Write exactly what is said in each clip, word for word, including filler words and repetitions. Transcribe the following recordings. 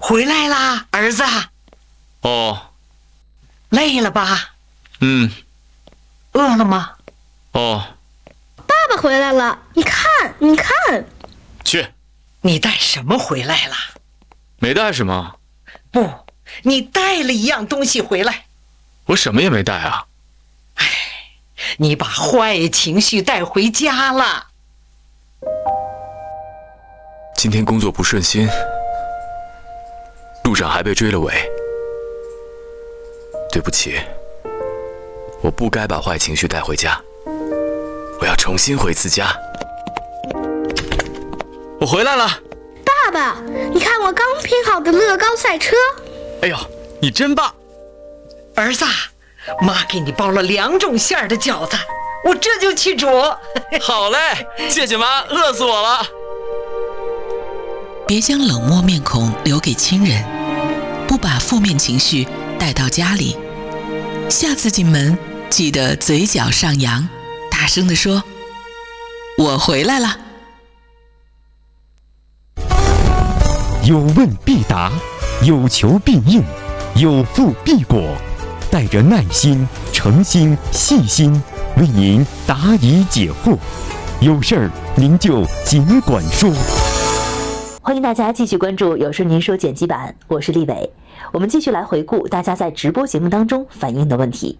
回来啦，儿子。 哦。 累了吧？ 嗯。 饿了吗？ 哦。 爸爸回来了，你看，你看。 去。 你带什么回来了？ 没带什么。 不，你带了一样东西回来。 我什么也没带啊。 唉，你把坏情绪带回家了。 今天工作不顺心，路上还被追了尾。对不起，我不该把坏情绪带回家，我要重新回次家。我回来了。 爸爸，你看我刚拼好的乐高赛车。 哎呦，你真棒。 儿子，妈给你包了两种馅儿的饺子，我这就去煮。 好嘞，谢谢妈，饿死我了。 别将冷漠面孔留给亲人，不把负面情绪带到家里。下次进门记得嘴角上扬，大声地说：“我回来了。” 有问必答，有求必应，有付必果。带着耐心、诚心、细心，为您答疑解惑。有事儿您就尽管说。 欢迎大家继续关注《有事您说》剪辑版，我是立伟。我们继续来回顾大家在直播节目当中反映的问题。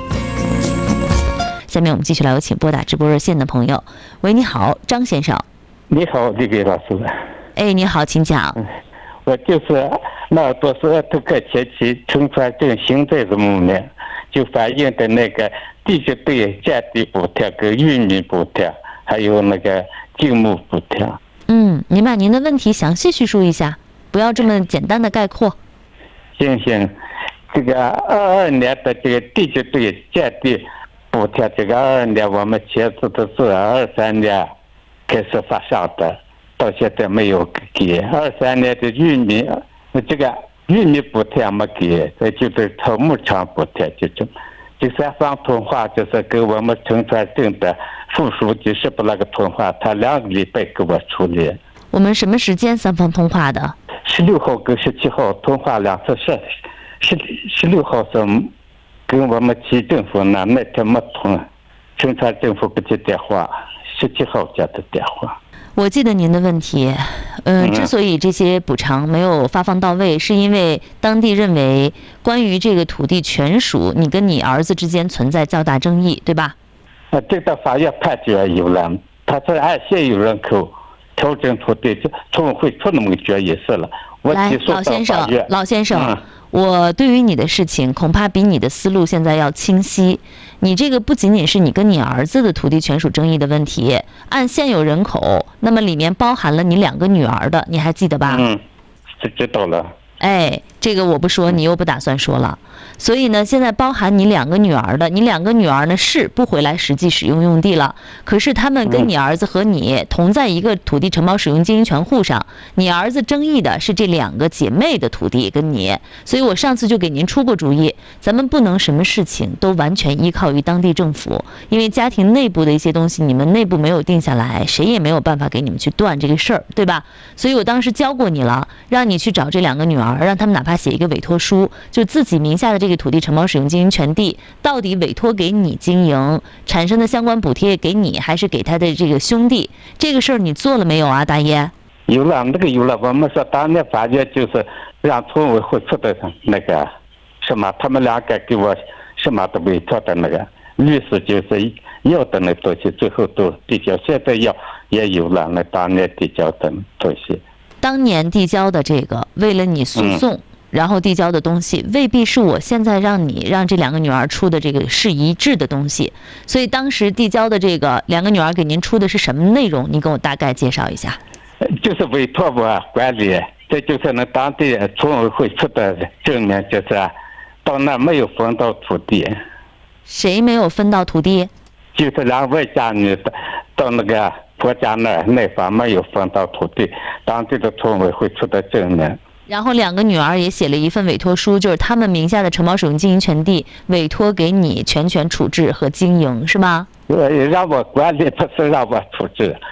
下面我们继续来有请拨打直播热线的朋友。喂，你好，张先生。 你好，立伟老师。 哎，你好，请讲。 嗯，我就是那多是这个前期乘船证行在的方面，就反映的那个地质对降地补贴跟玉米补贴，还有那个静木补贴。 嗯，您把您的问题详细叙述一下，不要这么简单的概括。 行行，这个二二年的这个地质对降地补贴，这个二二年我们签字的是二三年开始发上的。到现在没有给。二三年的玉米，这个玉米补贴没给，这就是草牧场补贴，就这。第三方通话就是跟我们乘船证的副书记是不那个通话，他两个礼拜给我处理。 我们什么时间三方通话的？ 十六号跟十七号通话两次是，十十六号是跟我们区政府那那天没通，乘船政府给接电话，十七号接的电话。 我记得您的问题，呃，之所以这些补偿没有发放到位，是因为当地认为关于这个土地权属，你跟你儿子之间存在较大争议，对吧？ 啊，这个法院判决有了，他是按现有人口调整土地，就村委会出那么个决议是了。我来，老先生，老先生。嗯，我对于你的事情恐怕比你的思路现在要清晰。你这个不仅仅是你跟你儿子的土地权属争议的问题，按现有人口，那么里面包含了你两个女儿的，你还记得吧？ 嗯，知道了。 哎，这个我不说，你又不打算说了。所以呢，现在包含你两个女儿的，你两个女儿呢是不回来实际使用用地了，可是他们跟你儿子和你同在一个土地承包使用经营权户上，你儿子争议的是这两个姐妹的土地跟你，所以我上次就给您出过主意，咱们不能什么事情都完全依靠于当地政府，因为家庭内部的一些东西你们内部没有定下来，谁也没有办法给你们去断这个事儿，对吧？所以我当时教过你了，让你去找这两个女儿，让他们哪怕写一个委托书，就自己名下的这个土地承包使用经营权地到底委托给你经营，产生的相关补贴给你还是给他的这个兄弟，这个事儿你做了没有啊，大爷？ 有了，那个有了。我们说当年法院就是让村委会出的那个什么，他们两个给我什么的委托的那个律师就是要的那东西，最后都递交，现在要也有了，那当年递交的东西。 当年递交的这个，为了你诉讼，嗯，然后递交的东西，未必是我现在让你让这两个女儿出的这个是一致的东西。所以当时递交的这个两个女儿给您出的是什么内容？你给我大概介绍一下。 就是委托我管理，这就是那当地村委会出的证明，就是到那没有分到土地。 谁没有分到土地？ 就是两位家女到那个婆家那那方没有分到土地，当地的村委会出的证明。 然后两个女儿也写了一份委托书，就是他们名下的承包使用经营权地委托给你全权处置和经营，是吗？ 让我管理，不是让我处置。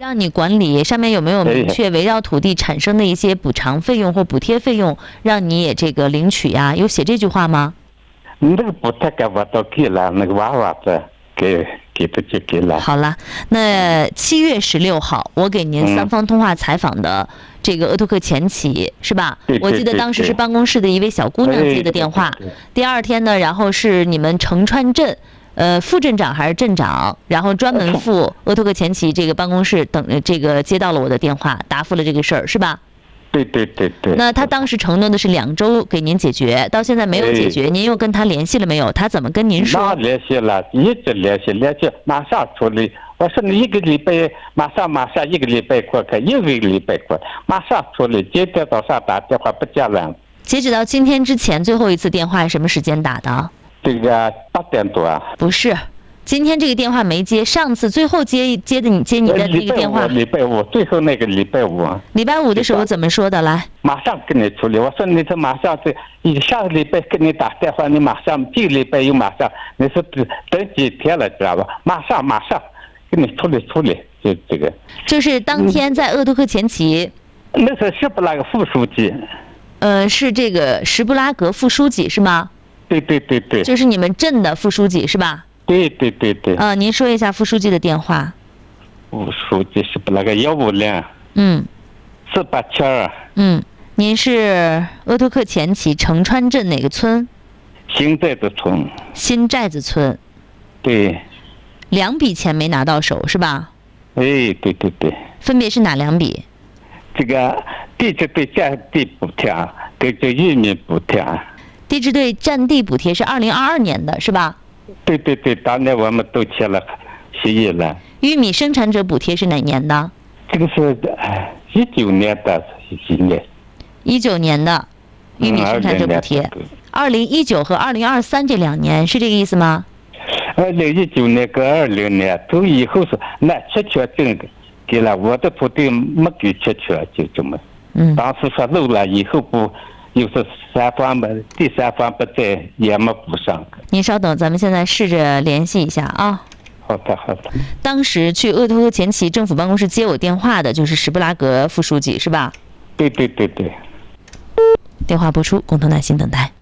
让你管理，上面有没有明确围绕土地产生的一些补偿费用或补贴费用，让你也这个领取呀？有写这句话吗？ 那个补贴给我都给了，那个娃娃子给给的就给了。 好了，那七月十六号，我给您三方通话采访的这个鄂图克前旗是吧？ 对对对我记得当时是办公室的一位小姑娘接的电话。 对对对对第二天呢，然后是你们城川镇。呃，副镇长还是镇长，然后专门赴鄂图克前旗这个办公室等这个接到了我的电话，答复了这个事儿，是吧？ 对对对对。 那他当时承诺的是两周给您解决，到现在没有解决，您又跟他联系了没有？他怎么跟您说？ 那联系了，一直联系，联系马上处理。我说你一个礼拜，马上马上一个礼拜过去，一个礼拜过，马上处理。今天早上打电话不接了。 截止到今天之前，最后一次电话是什么时间打的？ 这个八点多啊。 不是，今天这个电话没接，上次最后接接的你接你的那个电话。 礼拜五，最后那个礼拜五。 礼拜五的时候怎么说的？来， 马上给你处理。我说你是马上是，你下个礼拜给你打电话，你马上这个礼拜又马上，你是等几天了，知道吧？马上马上给你处理处理，就这个。 就是当天在鄂图克前旗。 那是什布拉格副书记。 呃，是这个什布拉格副书记是吗？ 对对对对。 就是你们镇的副书记是吧？ 对对对对。 呃，您说一下副书记的电话。 副书记是不那个幺五零。 嗯。 四八七二。 嗯，您是鄂图克前旗城川镇哪个村？ 新寨子村。 新寨子村。 对。 两笔钱没拿到手是吧？ 哎，对对对。 分别是哪两笔？ 这个地质对占地补贴跟这玉米补贴。 地质对占地补贴是二零二二年的是吧？ 对对对，当年我们都签了协议了。 玉米生产者补贴是哪年的？ 这个是一九年的，一年。 一九年的玉米生产者补贴。二零一九和二零二三这两年是这个意思吗？ 二零一九年跟二零年都以后是那确确证给了，我的土地没给确确，就这么。 嗯。 当时说漏了，以后不。又是三方吧，第三方不在，也没补上。 您稍等，咱们现在试着联系一下啊。 好的，好的。 当时去鄂图克前旗政府办公室接我电话的就是什布拉格副书记，是吧？ 对对对对。 电话拨出，共同耐心等待。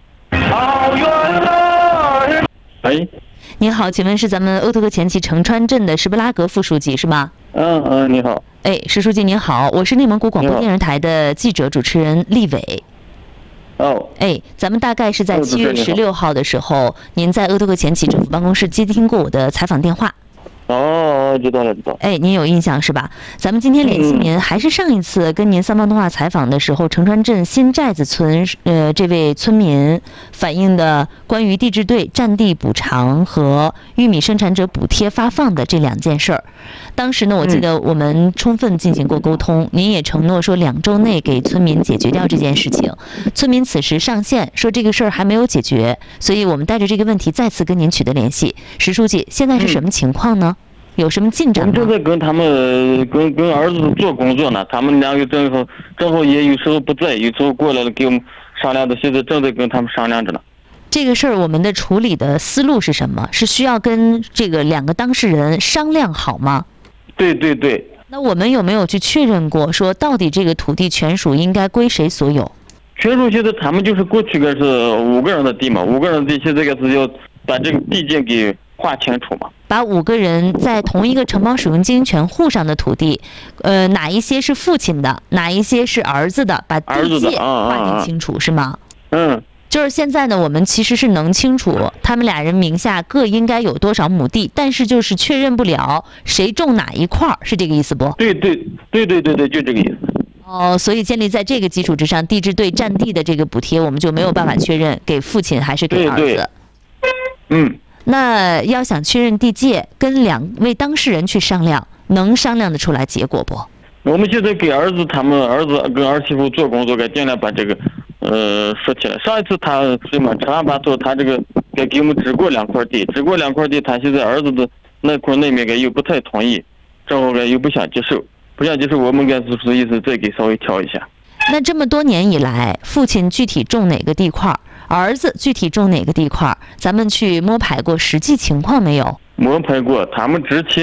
哎， 您好，请问是咱们鄂图克前旗城川镇的什布拉格副书记是吗？ 嗯嗯，你好。 哎，石书记您好，我是内蒙古广播电视台的记者主持人厉伟。 哦， 哎，咱们大概是在七月十六号的时候，您在鄂图克前旗政府办公室接听过我的采访电话。 哦，知道了，知道。 哎，您有印象是吧？咱们今天联系您，嗯、还是上一次跟您三方通话采访的时候，城川镇新寨子村呃这位村民反映的关于地质对占地补偿和玉米生产者补贴发放的这两件事儿。当时呢，我记得我们充分进行过沟通，嗯、您也承诺说两周内给村民解决掉这件事情。村民此时上线说这个事儿还没有解决，所以我们带着这个问题再次跟您取得联系。石书记，现在是什么情况呢？嗯有什么进展吗？ 我们正在跟他们跟跟儿子做工作呢，他们两个正好正好也有时候不在，有时候过来了给我们商量的，现在正在跟他们商量着呢。 这个事儿我们的处理的思路是什么？是需要跟这个两个当事人商量好吗？ 对对对。 那我们有没有去确认过，说到底这个土地权属应该归谁所有？ 权属现在他们就是过去个是五个人的地嘛，五个人的地现在个是要把这个地界给划清楚嘛。 把五个人在同一个承包使用经营权户上的土地，呃，哪一些是父亲的，哪一些是儿子的，把地界划定清楚，是吗？ 嗯。 就是现在呢，我们其实是能清楚他们俩人名下各应该有多少亩地，但是就是确认不了谁种哪一块儿，是这个意思不？ 对对对对对对，就这个意思。 哦，所以建立在这个基础之上，地质对占地的这个补贴，我们就没有办法确认给父亲还是给儿子。 对对。嗯。 那要想确认地界，跟两位当事人去商量，能商量得出来结果不？ 我们现在给儿子他们儿子跟儿媳妇做工作，该尽量把这个呃说起来。上一次他什么长安巴做，他这个该给我们指过两块地，指过两块地，他现在儿子的那块那面该又不太同意，正好该又不想接受，不想接受，我们该是意思再给稍微调一下。 那这么多年以来，父亲具体种哪个地块，儿子具体种哪个地块，咱们去摸排过实际情况没有？ 摸排过，他们之前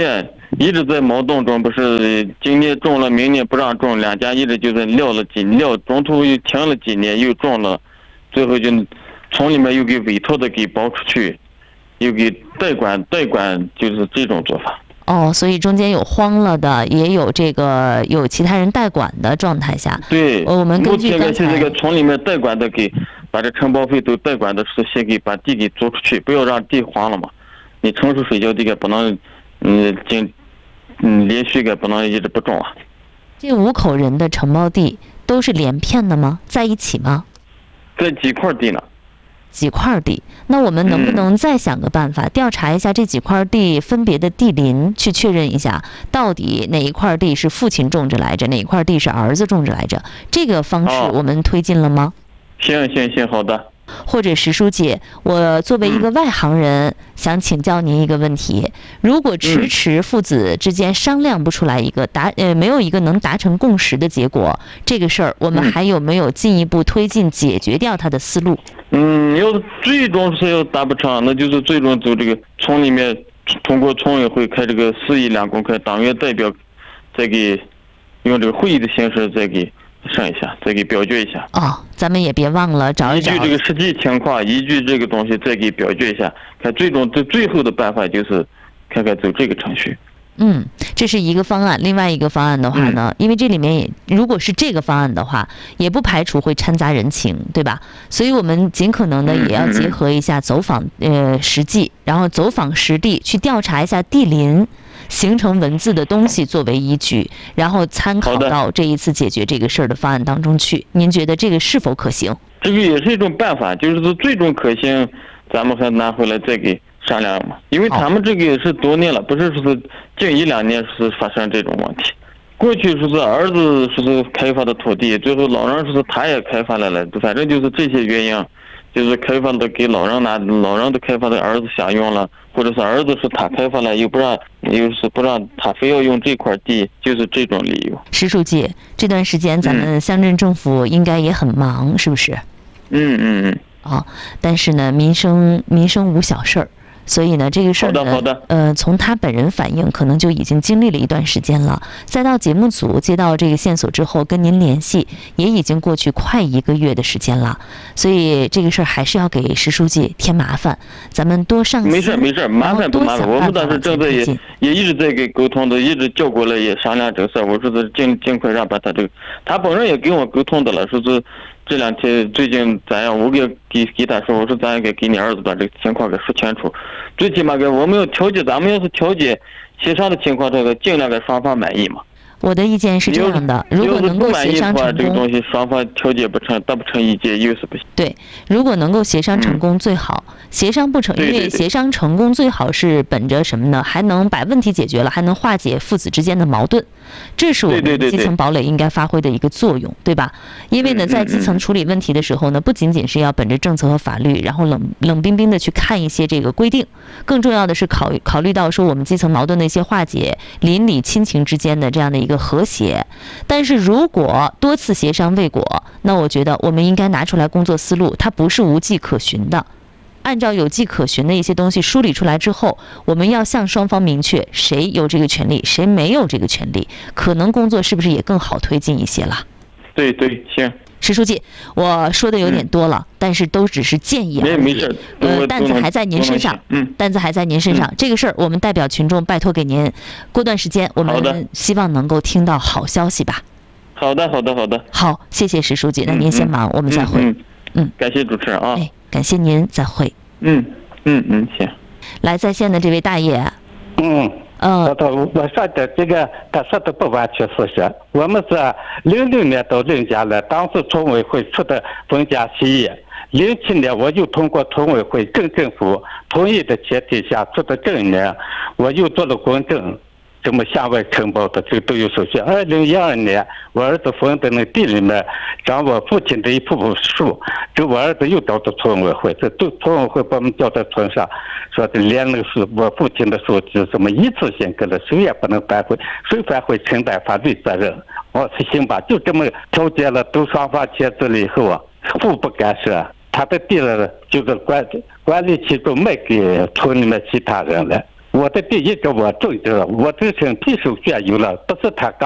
一直在矛盾中，不是今年种了，明年不让种，两家一直就在撂了几撂，中途又停了几年，又种了，最后就村里面又给委托的给包出去，又给代管代管，就是这种做法。 哦，所以中间有荒了的，也有这个有其他人代管的状态下。 对， 我们根据刚才目前这个村里面代管的给把这承包费都代管的是先给把地给租出去，不要让地荒了嘛。你成熟水浇地个不能，嗯，经嗯连续个不能一直不种啊。 这五口人的承包地都是连片的吗？在一起吗？ 在几块地呢？ 几块地，那我们能不能再想个办法，嗯、调查一下这几块地分别的地邻，去确认一下到底哪一块地是父亲种着来着，哪一块地是儿子种着来着？这个方式我们推进了吗？ 哦、行行行，好的。 或者石书记，我作为一个外行人，嗯、想请教您一个问题：如果迟迟父子之间商量不出来一个达呃没有一个能达成共识的结果，这个事儿我们还有没有进一步推进解决掉它的思路？ 嗯，要是最终是要达不成，那就是最终走这个村里面通过村委会开这个四议两公开，党员代表再给用这个会议的形式再给。上一下，再给表决一下。 哦，咱们也别忘了找一找。 依据这个实际情况，依据这个东西再给表决一下，看最终最最后的办法就是看看走这个程序。 嗯，这是一个方案。另外一个方案的话呢，嗯、因为这里面也如果是这个方案的话，也不排除会掺杂人情，对吧？所以我们尽可能的也要结合一下走访呃实际，然后走访实地去调查一下地邻。形成文字的东西作为依据，然后参考到这一次解决这个事儿的方案当中去。您觉得这个是否可行？ 这个也是一种办法，就是说最终可行，咱们还拿回来再给商量嘛。因为他们这个也是多年了，不是说是近一两年是发生这种问题。过去说是儿子说是开发的土地，最后老人说是他也开发来了，反正就是这些原因。就是开发的给老人拿，老人都开发的儿子享用了，或者是儿子是他开发了，又不让，又是不让他非要用这块地，就是这种理由。 石书记，这段时间咱们乡镇政府应该也很忙，嗯、是不是？ 嗯嗯嗯。 哦，但是呢，民生民生无小事儿。所以呢，这个事儿呢， 好的好的呃，从他本人反映，可能就已经经历了一段时间了。再到节目组接到这个线索之后，跟您联系，也已经过去快一个月的时间了。所以这个事儿还是要给石书记添麻烦，咱们多上心。 没事没事，麻烦不麻烦？我们当时正在也也一直在给沟通的，一直叫过来也商量这个事儿。我说是尽尽快让把他这个，他本人也跟我沟通的了，说是。这两天最近咱样，我给给给他说，我说咱也给给你儿子把这个情况给说清楚，最起码给我们要调解，咱们要是调解协商的情况，这个尽量给双方满意嘛。 我的意见是这样的，如果能够协商成功， 这个东西双方调解不成，达不成意见，又是不行。 对，如果能够协商成功最好，嗯、协商不成，因为协商成功最好是本着什么呢？还能把问题解决了，还能化解父子之间的矛盾，这是我们基层堡垒应该发挥的一个作用，对吧？因为呢，在基层处理问题的时候呢，不仅仅是要本着政策和法律，然后冷冷冰冰的去看一些这个规定，更重要的是考考虑到说我们基层矛盾的一些化解，邻里亲情之间的这样的一个和谐。但是如果多次协商未果，那我觉得我们应该拿出来工作思路，它不是无迹可循的。按照有迹可循的一些东西梳理出来之后，我们要向双方明确谁有这个权利，谁没有这个权利，可能工作是不是也更好推进一些了？ 对对，行。 石书记，我说的有点多了，嗯、但是都只是建议而已。 没事， 呃，担子还在您身上， 嗯， 担子还在您身上。嗯、这个事儿，我们代表群众拜托给您，过段时间我们希望能够听到好消息吧。 好的，好的，好的。 好，谢谢石书记，那您先忙， 嗯、 我们再会。 嗯， 嗯感谢主持人啊。 哎，感谢您，再会。 嗯嗯嗯，行。 来，在线的这位大爷。 嗯。 嗯， 我我说的这个，他说的不完全事实。我们是零六年到另家了，当时村委会出的分家协议。零七年我又通过村委会跟政府同意的前提下出的证明，我又做了公证，这么向外承包的，这个都有手续。二零一二年，我儿子分的那地里面，长我父亲的一幅幅树，这我儿子又到的村委会，这都村委会把我们叫到村上，说的连那个是我父亲的树就这么一次性给了，谁也不能反悔，谁反悔承担法律责任。我说行吧，就这么调解了，都双方签字了以后啊，互不干涉，他的地了就是管管理机构卖给村里面其他人了。我我的地一直我种着了，我这身皮手血有了，不是他干。